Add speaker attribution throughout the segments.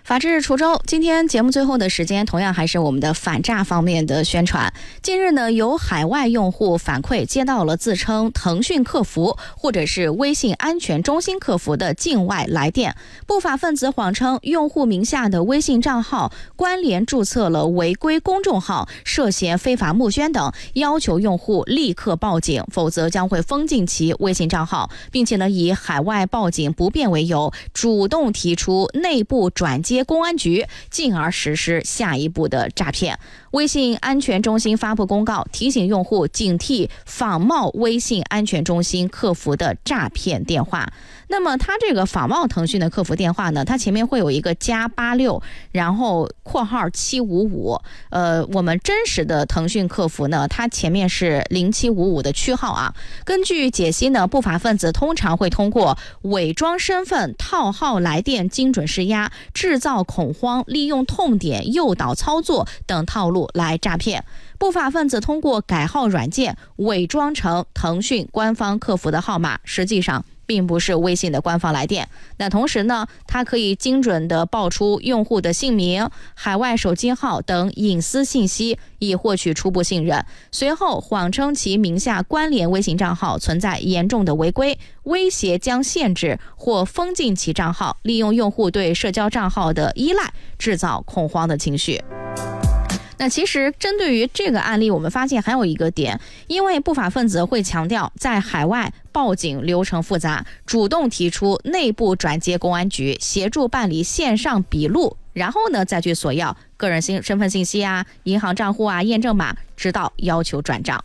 Speaker 1: 法治滁州，今天节目最后的时间，同样还是我们的反诈方面的宣传。近日呢，有海外用户反馈接到了自称腾讯客服或者是微信安全中心客服的境外来电，不法分子谎称用户名下的微信账号关联注册了违规公众号，涉嫌非法募捐等，要求用户立刻报警，否则将会封禁其微信账号，并且呢，以海外报警不便为由，主动提出内部转接公安局，进而实施下一步的诈骗。微信安全中心发布公告，提醒用户警惕仿冒微信安全中心客服的诈骗电话。那么它这个仿冒腾讯的客服电话呢，它前面会有一个+86，然后括号755。我们真实的腾讯客服呢，它前面是0755的区号啊。根据解析呢，不法分子通常会通过伪装身份、套号来电、精准施压、制造恐慌、利用痛点、诱导操作等套路来诈骗。不法分子通过改号软件伪装成腾讯官方客服的号码，实际上并不是微信的官方来电。那同时呢，它可以精准地报出用户的姓名、海外手机号等隐私信息，以获取初步信任。随后谎称其名下关联微信账号存在严重的违规，威胁将限制或封禁其账号，利用用户对社交账号的依赖，制造恐慌的情绪。那其实针对于这个案例，我们发现还有一个点，因为不法分子会强调在海外报警流程复杂，主动提出内部转接公安局，协助办理线上笔录，然后呢再去索要个人身份信息啊、银行账户啊、验证码，直到要求转账。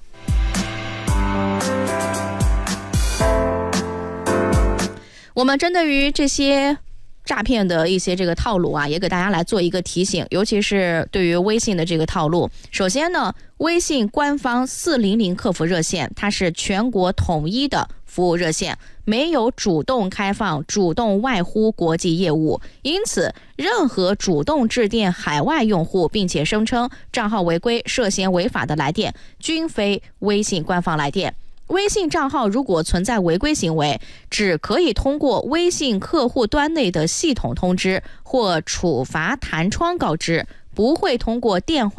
Speaker 1: 我们针对于这些诈骗的一些这个套路啊，也给大家来做一个提醒，尤其是对于微信的这个套路。首先呢，微信官方400客服热线，它是全国统一的服务热线，没有主动开放、主动外呼国际业务，因此任何主动致电海外用户并且声称账号违规、涉嫌违法的来电，均非微信官方来电。微信账号如果存在违规行为，只可以通过微信客户端内的系统通知或处罚弹窗告知，不会通过电话